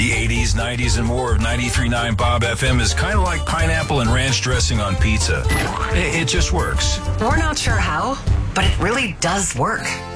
The 80s, 90s, and more of 93.9 Bob FM is kind of like pineapple and ranch dressing on pizza. It just works. We're not sure how, but it really does work.